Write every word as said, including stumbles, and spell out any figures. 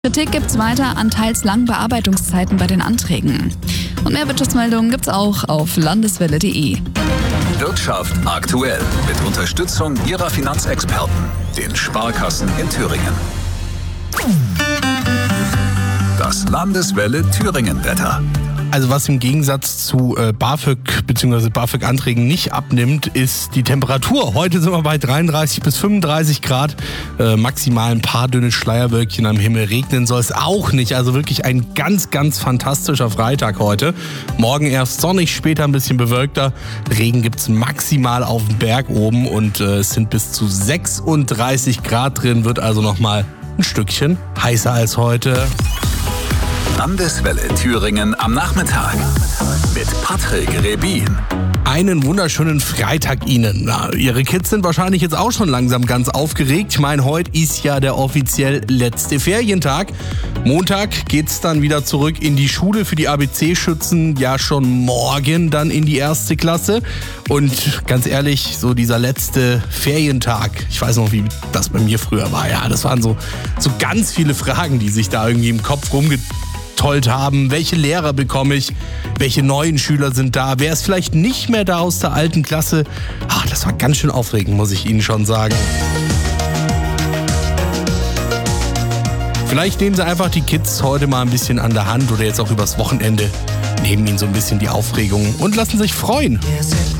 Kritik gibt's weiter an teils langen Bearbeitungszeiten bei den Anträgen. Und mehr Wirtschaftsmeldungen gibt's auch auf landeswelle punkt de. Wirtschaft aktuell mit Unterstützung Ihrer Finanzexperten, den Sparkassen in Thüringen. Das Landeswelle Thüringen-Wetter. Also was im Gegensatz zu äh, BAföG bzw. BAföG-Anträgen nicht abnimmt, ist die Temperatur. Heute sind wir bei dreiunddreißig bis fünfunddreißig Grad, äh, maximal ein paar dünne Schleierwölkchen am Himmel. Regnen soll es auch nicht, also wirklich ein ganz, ganz fantastischer Freitag heute. Morgen erst sonnig, später ein bisschen bewölkter. Regen gibt's maximal auf dem Berg oben und äh, es sind bis zu sechsunddreißig Grad drin, wird also nochmal ein Stückchen heißer als heute. Landeswelle Thüringen am Nachmittag mit Patrick Rebin. Einen wunderschönen Freitag Ihnen. Na, Ihre Kids sind wahrscheinlich jetzt auch schon langsam ganz aufgeregt. Ich meine, heute ist ja der offiziell letzte Ferientag. Montag geht's dann wieder zurück in die Schule für die A B C-Schützen. Ja, schon morgen dann in die erste Klasse. Und ganz ehrlich, so dieser letzte Ferientag, ich weiß noch, wie das bei mir früher war. Ja, das waren so, so ganz viele Fragen, die sich da irgendwie im Kopf rumgetragen haben. Welche Lehrer bekomme ich? Welche neuen Schüler sind da? Wer ist vielleicht nicht mehr da aus der alten Klasse? Ach, das war ganz schön aufregend, muss ich Ihnen schon sagen. Vielleicht nehmen Sie einfach die Kids heute mal ein bisschen an der Hand oder jetzt auch übers Wochenende. Nehmen Ihnen so ein bisschen die Aufregung und lassen sich freuen.